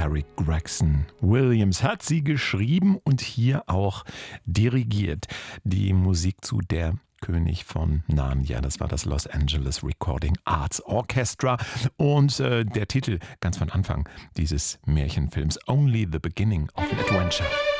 Eric Gregson Williams hat sie geschrieben und hier auch dirigiert. Die Musik zu Der König von Narnia, das war das Los Angeles Recording Arts Orchestra und der Titel ganz von Anfang dieses Märchenfilms Only the Beginning of an Adventure.